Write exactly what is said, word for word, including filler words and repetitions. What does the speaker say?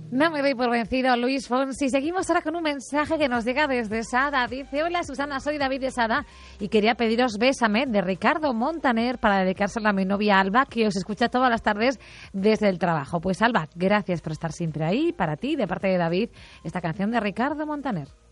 No me doy por vencido, Luis Fonsi. Seguimos ahora con un mensaje que nos llega desde Sada. Dice: hola Susana, soy David de Sada y quería pediros Bésame de Ricardo Montaner para dedicárselo a mi novia Alba, que os escucha todas las tardes desde el trabajo. Pues Alba, gracias por estar siempre ahí. Para ti, de parte de David, esta canción de Ricardo Montaner.